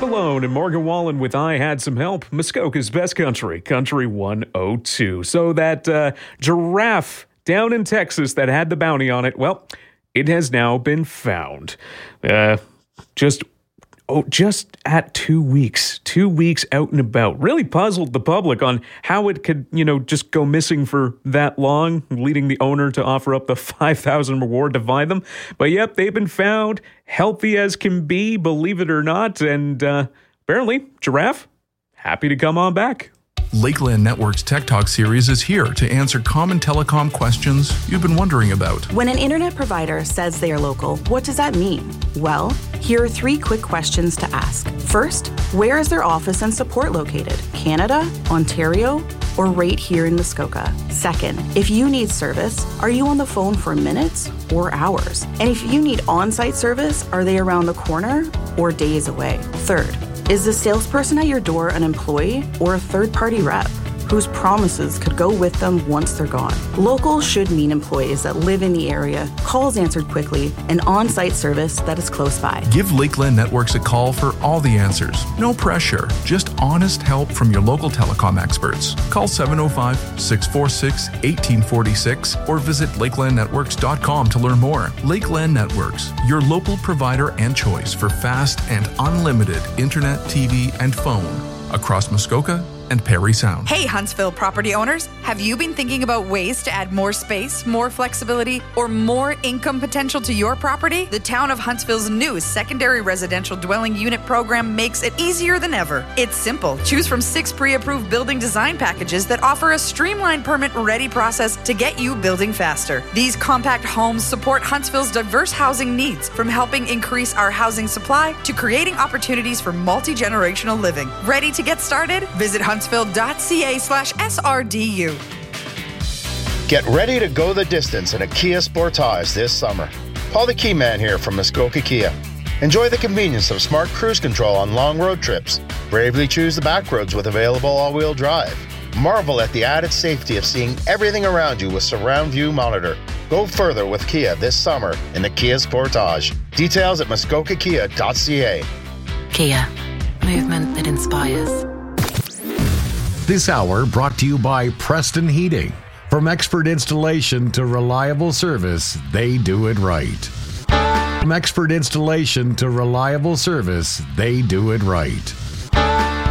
Malone and Morgan Wallen with I Had Some Help, Muskoka's best country, Country 102. So that giraffe down in Texas that had the bounty on it, well, it has now been found. Just at 2 weeks. 2 weeks out and about. Really puzzled the public on how it could, just go missing for that long, leading the owner to offer up the $5,000 reward to find them. But yep, they've been found, healthy as can be, believe it or not. And apparently, giraffe, happy to come on back. Lakeland Network's Tech Talk series is here to answer common telecom questions you've been wondering about. When an internet provider says they are local, what does that mean? Well, here are 3 quick questions to ask. First, where is their office and support located? Canada, Ontario, or right here in Muskoka? Second, if you need service, are you on the phone for minutes or hours? And if you need on-site service, are they around the corner or days away? Third, is the salesperson at your door an employee or a third-party rep whose promises could go with them once they're gone? Local should mean employees that live in the area, calls answered quickly, and on-site service that is close by. Give Lakeland Networks a call for all the answers. No pressure, just honest help from your local telecom experts. Call 705-646-1846 or visit lakelandnetworks.com to learn more. Lakeland Networks, your local provider and choice for fast and unlimited internet, TV, and phone across Muskoka and Parry Sound. Hey, Huntsville property owners. Have you been thinking about ways to add more space, more flexibility, or more income potential to your property? The town of Huntsville's new secondary residential dwelling unit program makes it easier than ever. It's simple. Choose from 6 pre-approved building design packages that offer a streamlined permit-ready process to get you building faster. These compact homes support Huntsville's diverse housing needs, from helping increase our housing supply to creating opportunities for multi-generational living. Ready to get started? Visit huntsville.ca/SRDU. Get ready to go the distance in a Kia Sportage this summer. Paul the Key Man here from Muskoka Kia. Enjoy the convenience of smart cruise control on long road trips. Bravely choose the back roads with available all-wheel drive. Marvel at the added safety of seeing everything around you with surround view monitor. Go further with Kia this summer in the Kia Sportage. Details at muskokakia.ca. Kia, movement that inspires. This hour brought to you by Preston Heating. From expert installation to reliable service, they do it right. From expert installation to reliable service, they do it right.